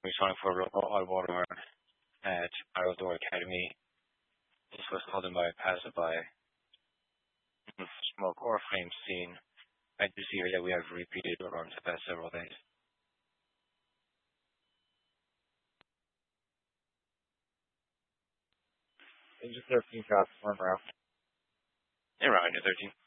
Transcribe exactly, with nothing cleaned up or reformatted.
We're signing for all water at Outdoor Academy. This was called in by passerby. Smoke or flame scene. I do see here that we have repeated around the past several days. Ninja thirteen shots, one round. Around thirteen.